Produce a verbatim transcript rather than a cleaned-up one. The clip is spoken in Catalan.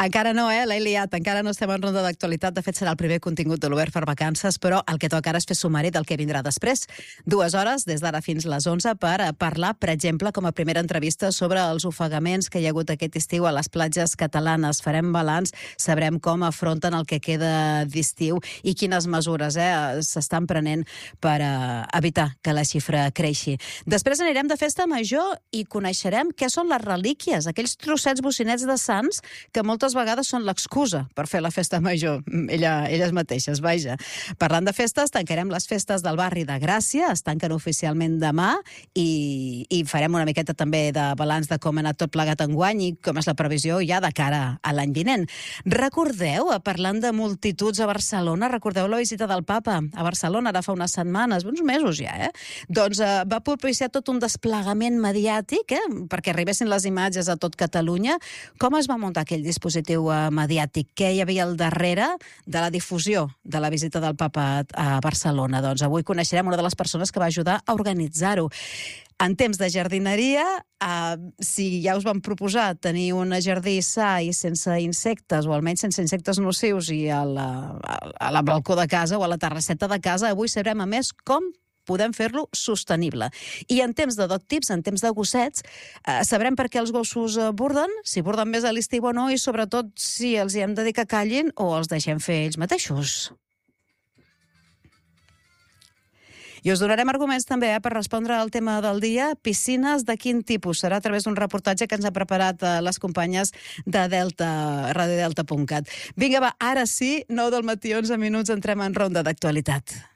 Encara no, eh? L'he liat. Encara no estem en ronda d'actualitat. De fet, serà el primer contingut de l'Obert per vacances, però el que toca ara és fer sumari del que vindrà després. Dues hores, des d'ara fins les onze, per parlar, per exemple, com a primera entrevista sobre els ofegaments que hi ha hagut aquest estiu a les platges catalanes. Farem balanç, sabrem com afronten el que queda d'estiu i quines mesures eh, s'estan prenent per eh, evitar que la xifra creixi. Després anirem de festa major i coneixerem què són les relíquies, aquells trossets bocinets de sants que moltes vegades són l'excusa per fer la festa major, ella, elles mateixes, vaja. Parlant de festes, tancarem les festes del barri de Gràcia, es tanquen oficialment demà i, i farem una miqueta també de balanç de com ha anat tot plegat enguany i com és la previsió ja de cara a l'any vinent. Recordeu, parlant de multituds a Barcelona, recordeu la visita del papa a Barcelona ara fa unes setmanes, uns mesos ja, eh? Doncs eh, va propiciar tot un desplegament mediàtic, eh? Perquè arribessin les imatges a tot Catalunya. Com es va muntar aquell dispositiu eh, mediàtic? Què hi havia al darrere de la difusió de la visita del papa a Barcelona? Doncs avui coneixerem una de les persones que va ajudar a organitzar-ho. En temps de jardineria, eh, si ja us vam proposar tenir un jardí sa i sense insectes, o almenys sense insectes nocius, i a la, a la balcó de casa o a la terrasseta de casa, avui sabrem a més com podem fer-lo sostenible. I en temps de dog tips, en temps de gossets, eh, sabrem per què els gossos eh, borden, si borden més a l'estiu o no, i sobretot si els hi hem de dir que callin o els deixem fer ells mateixos. I us donarem arguments també eh, per respondre al tema del dia. Piscines de quin tipus? Serà a través d'un reportatge que ens ha preparat eh, les companyes de Delta, radio delta punt cat. Vinga, va, ara sí, nou del matí, onze minuts, entrem en ronda d'actualitat.